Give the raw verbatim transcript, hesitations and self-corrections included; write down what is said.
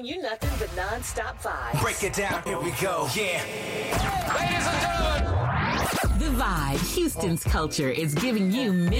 bring you nothing but non-stop vibes. Break it down, here we go, yeah. Ladies and gentlemen. The Vibe, Houston's culture, is giving you mid